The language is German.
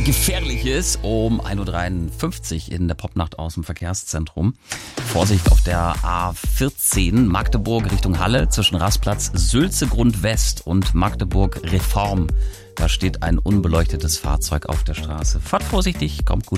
Gefährliches um 1.53 Uhr in der Popnacht aus dem Verkehrszentrum. Vorsicht auf der A14 Magdeburg Richtung Halle zwischen Rastplatz Sülze-Grund West und Magdeburg Reform. Da steht ein unbeleuchtetes Fahrzeug auf der Straße. Fahrt vorsichtig, kommt gut